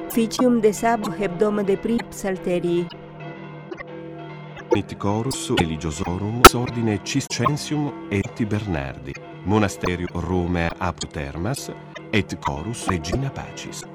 Ficium de sabo hebdom de prips alterii. Mit chorus religiosorum ordine Ciscensium et Bernardi, monasterio Romea apud Termas, et chorus Regina Pacis.